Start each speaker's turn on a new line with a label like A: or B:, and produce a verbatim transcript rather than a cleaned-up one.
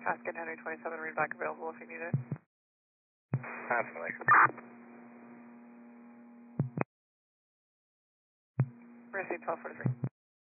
A: Paskin Henry twenty-seven, read back available if you need it.
B: Absolutely.
A: Receive twelve forty-three.